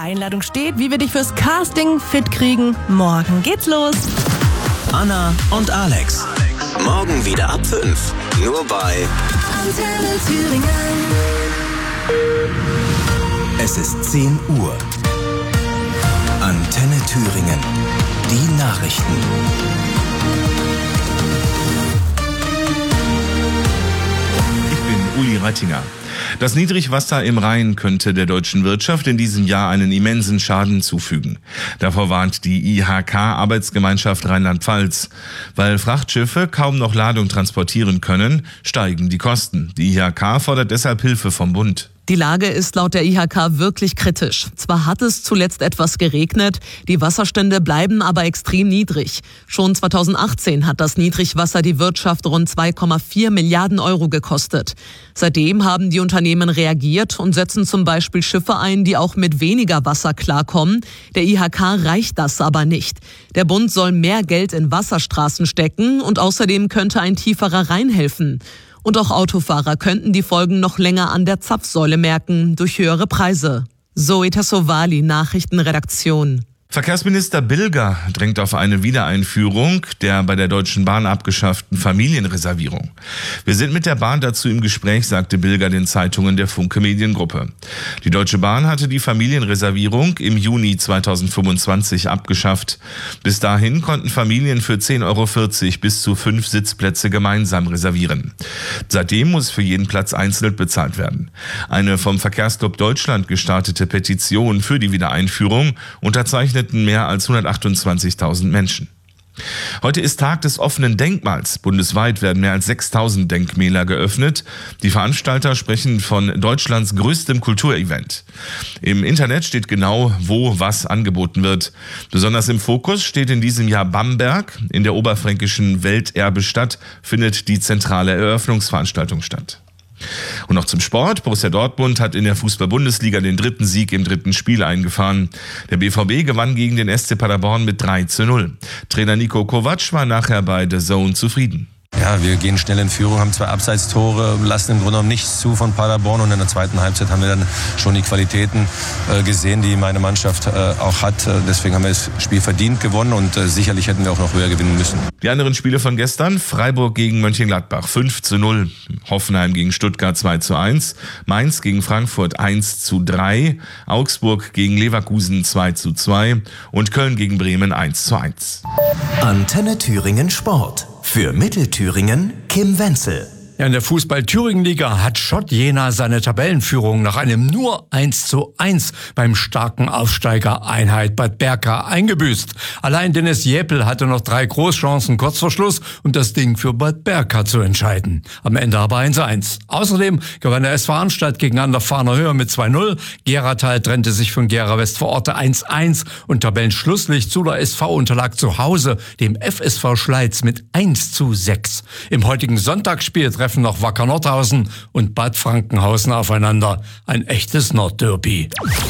Einladung steht, wie wir dich fürs Casting fit kriegen. Morgen geht's los. Anna und Alex. Morgen wieder ab 5. Nur bei Antenne Thüringen. Es ist 10 Uhr. Antenne Thüringen. Die Nachrichten. Ich bin Uli Reitinger. Das Niedrigwasser im Rhein könnte der deutschen Wirtschaft in diesem Jahr einen immensen Schaden zufügen. Davor warnt die IHK-Arbeitsgemeinschaft Rheinland-Pfalz. Weil Frachtschiffe kaum noch Ladung transportieren können, steigen die Kosten. Die IHK fordert deshalb Hilfe vom Bund. Die Lage ist laut der IHK wirklich kritisch. Zwar hat es zuletzt etwas geregnet, die Wasserstände bleiben aber extrem niedrig. Schon 2018 hat das Niedrigwasser die Wirtschaft rund 2,4 Milliarden Euro gekostet. Seitdem haben die Unternehmen reagiert und setzen zum Beispiel Schiffe ein, die auch mit weniger Wasser klarkommen. Der IHK reicht das aber nicht. Der Bund soll mehr Geld in Wasserstraßen stecken und außerdem könnte ein tieferer Rhein helfen. Und auch Autofahrer könnten die Folgen noch länger an der Zapfsäule merken, durch höhere Preise. Zoe Tassovali, Nachrichtenredaktion. Verkehrsminister Bilger drängt auf eine Wiedereinführung der bei der Deutschen Bahn abgeschafften Familienreservierung. Wir sind mit der Bahn dazu im Gespräch, sagte Bilger den Zeitungen der Funke Mediengruppe. Die Deutsche Bahn hatte die Familienreservierung im Juni 2025 abgeschafft. Bis dahin konnten Familien für 10,40 Euro bis zu 5 Sitzplätze gemeinsam reservieren. Seitdem muss für jeden Platz einzeln bezahlt werden. Eine vom Verkehrsclub Deutschland gestartete Petition für die Wiedereinführung unterzeichneten mehr als 128.000 Menschen. Heute ist Tag des offenen Denkmals. Bundesweit werden mehr als 6.000 Denkmäler geöffnet. Die Veranstalter sprechen von Deutschlands größtem Kulturevent. Im Internet steht genau, wo was angeboten wird. Besonders im Fokus steht in diesem Jahr Bamberg. In der oberfränkischen Welterbestadt findet die zentrale Eröffnungsveranstaltung statt. Und noch zum Sport. Borussia Dortmund hat in der Fußball-Bundesliga den 3. Sieg im 3. Spiel eingefahren. Der BVB gewann gegen den SC Paderborn mit 3:0. Trainer Niko Kovac war nachher bei The Zone zufrieden. Ja, wir gehen schnell in Führung, haben 2 Abseitstore, lassen im Grunde genommen nichts zu von Paderborn. Und in der zweiten Halbzeit haben wir dann schon die Qualitäten gesehen, die meine Mannschaft auch hat. Deswegen haben wir das Spiel verdient gewonnen und sicherlich hätten wir auch noch höher gewinnen müssen. Die anderen Spiele von gestern: Freiburg gegen Mönchengladbach 5:0, Hoffenheim gegen Stuttgart 2:1, Mainz gegen Frankfurt 1:3, Augsburg gegen Leverkusen 2:2 und Köln gegen Bremen 1:1. Antenne Thüringen Sport. Für Mittelthüringen Kim Wenzel. Ja, in der Fußball-Thüringen-Liga hat Schott Jena seine Tabellenführung nach einem nur 1:1 beim starken Aufsteiger Einheit Bad Berka eingebüßt. Allein Dennis Jäpel hatte noch 3 Großchancen kurz vor Schluss, um das Ding für Bad Berka zu entscheiden. Am Ende aber 1:1. Außerdem gewann der SV Arnstadt gegen Anderfahner Höhe mit 2:0. Geratal trennte sich von Gera West vor Orte 1:1 und Tabellenschlusslicht Zuler SV unterlag zu Hause dem FSV Schleiz mit 1:6. Im heutigen Sonntagsspiel treffen noch Wacker Nordhausen und Bad Frankenhausen aufeinander. Ein echtes Nordderby.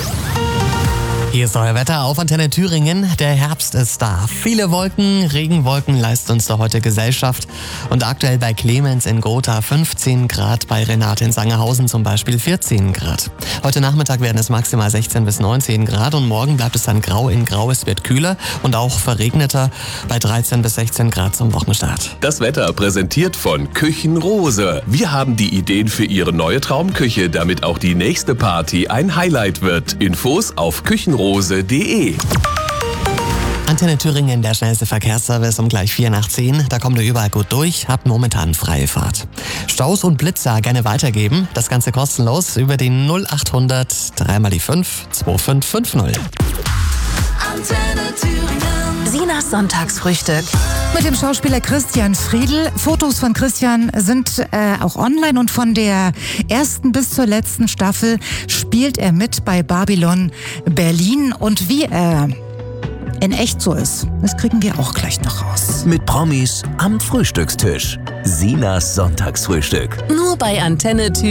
Hier ist euer Wetter auf Antenne Thüringen. Der Herbst ist da. Viele Wolken, Regenwolken leisten uns da heute Gesellschaft. Und aktuell bei Clemens in Gotha 15 Grad, bei Renate in Sangerhausen zum Beispiel 14 Grad. Heute Nachmittag werden es maximal 16 bis 19 Grad und morgen bleibt es dann grau in grau. Es wird kühler und auch verregneter bei 13 bis 16 Grad zum Wochenstart. Das Wetter präsentiert von Küchenrose. Wir haben die Ideen für Ihre neue Traumküche, damit auch die nächste Party ein Highlight wird. Infos auf küchenrose.de. Antenne Thüringen, der schnellste Verkehrsservice um gleich 4 nach 10. Da kommt ihr überall gut durch, habt momentan freie Fahrt. Staus und Blitzer gerne weitergeben. Das Ganze kostenlos über die 0800 3x5 2550. Antenne Thüringen. Sinas Sonntagsfrühstück. Mit dem Schauspieler Christian Friedl. Fotos von Christian sind auch online und von der ersten bis zur letzten Staffel spielt er mit bei Babylon Berlin. Und wie er in echt so ist, das kriegen wir auch gleich noch raus. Mit Promis am Frühstückstisch. Sinas Sonntagsfrühstück. Nur bei Antenne Thüringen.